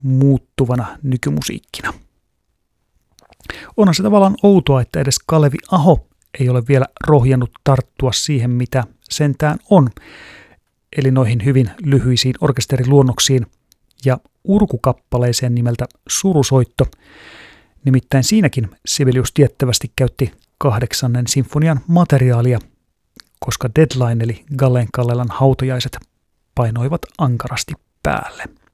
muuttuvana nykymusiikkina. Onhan se tavallaan outoa, että edes Kalevi Aho ei ole vielä rohjannut tarttua siihen, mitä sentään on, eli noihin hyvin lyhyisiin orkesteriluonnoksiin ja urkukappaleeseen nimeltä Surusoitto. Nimittäin siinäkin Sibelius tiettävästi käytti 8. sinfonian materiaalia, koska Deadline eli Gallen Kallelan hautajaiset painoivat ankarasti päälle.